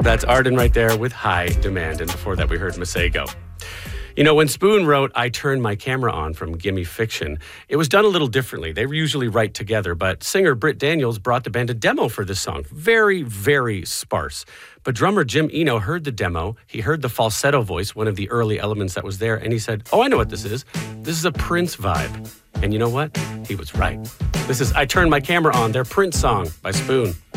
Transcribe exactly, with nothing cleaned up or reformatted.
That's Arden right there with High Demand. And before that, we heard Masego. You know, when Spoon wrote I Turned My Camera On from Gimme Fiction, it was done a little differently. They usually write together, but singer Britt Daniels brought the band a demo for this song. Very, very sparse. But drummer Jim Eno heard the demo. He heard the falsetto voice, one of the early elements that was there, and he said, oh, I know what this is. This is a Prince vibe. And you know what? He was right. This is I Turned My Camera On, their Prince song by Spoon.